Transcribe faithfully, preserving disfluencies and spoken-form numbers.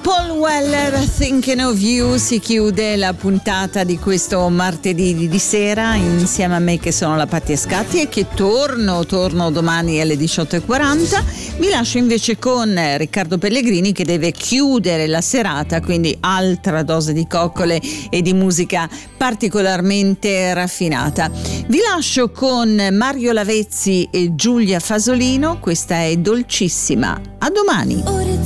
Paul Weller, Thinking of You, si chiude la puntata di questo martedì di, di sera insieme a me che sono la Patti Ascatti e che torno, torno domani alle diciotto e quaranta. Vi lascio invece con Riccardo Pellegrini che deve chiudere la serata, quindi altra dose di coccole e di musica particolarmente raffinata. Vi lascio con Mario Lavezzi e Giulia Fasolino, questa è Dolcissima. A domani.